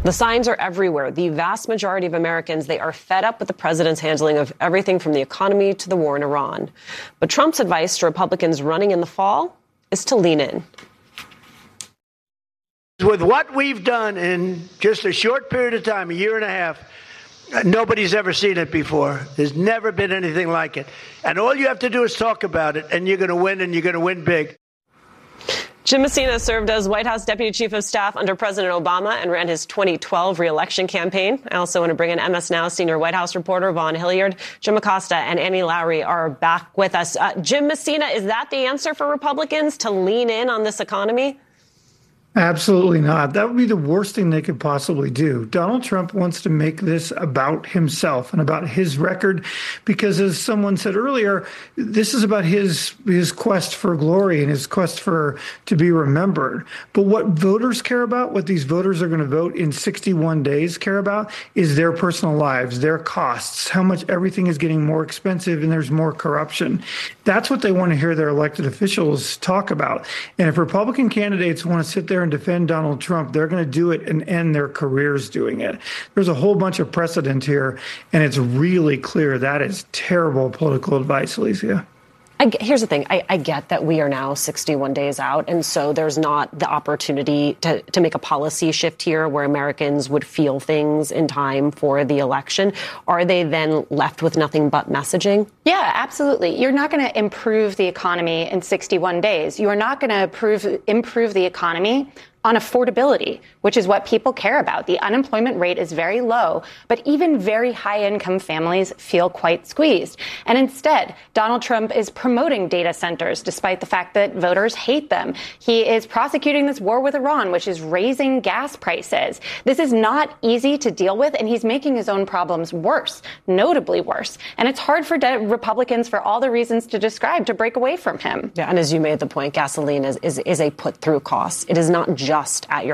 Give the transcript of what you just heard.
The signs are everywhere. The vast majority of Americans, they are fed up with the president's handling of everything from the economy to the war in Iran. But Trump's advice to Republicans running in the fall is to lean in. With what we've done in just a short period of time, a year and a half, nobody's ever seen it before. There's never been anything like it. And all you have to do is talk about it, and you're going to win, and you're going to win big. Jim Messina served as White House Deputy Chief of Staff under President Obama and ran his 2012 re-election campaign. I also want to bring in MS Now senior White House reporter Vaughn Hilliard. Jim Acosta and Annie Lowrey are back with us. Jim Messina, is that the answer for Republicans, to lean in on this economy? Absolutely not. That would be the worst thing they could possibly do. Donald Trump wants to make this about himself and about his record because, as someone said earlier, this is about his quest for glory and his quest to be remembered. But what voters care about, what these voters are going to vote in 61 days care about, is their personal lives, their costs, how much everything is getting more expensive and there's more corruption. That's what they want to hear their elected officials talk about. And if Republican candidates want to sit there and defend Donald Trump, they're going to do it and end their careers doing it. There's a whole bunch of precedent here, and it's really clear that is terrible political advice, Alicia. Here's the thing. I get that we are now 61 days out, and so there's not the opportunity to make a policy shift here where Americans would feel things in time for the election. Are they then left with nothing but messaging? Yeah, absolutely. You're not going to improve the economy in 61 days. You are not going to improve the economy on affordability, which is what people care about. The unemployment rate is very low, but even very high-income families feel quite squeezed. And instead, Donald Trump is promoting data centers, despite the fact that voters hate them. He is prosecuting this war with Iran, which is raising gas prices. This is not easy to deal with, and he's making his own problems worse, notably worse. And it's hard for Republicans, for all the reasons to describe, to break away from him. Yeah, and as you made the point, gasoline is a put-through cost. It is not just at your